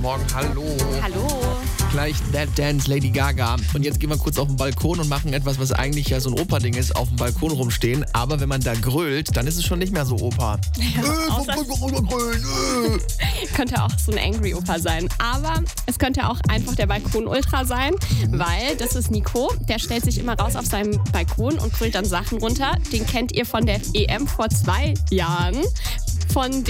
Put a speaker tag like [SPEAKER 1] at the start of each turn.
[SPEAKER 1] Morgen. Hallo.
[SPEAKER 2] Hallo.
[SPEAKER 1] Gleich That Dance, Lady Gaga. Und jetzt gehen wir kurz auf den Balkon und machen etwas, was eigentlich ja so ein Opa-Ding ist, auf dem Balkon rumstehen. Aber wenn man da grölt, dann ist es schon nicht mehr so Opa.
[SPEAKER 2] Könnte auch so ein Angry Opa sein. Aber es könnte auch einfach der Balkon-Ultra sein, weil das ist Nico. Der stellt sich immer raus auf seinem Balkon und brüllt dann Sachen runter. Den kennt ihr von der EM vor 2 Jahren. Von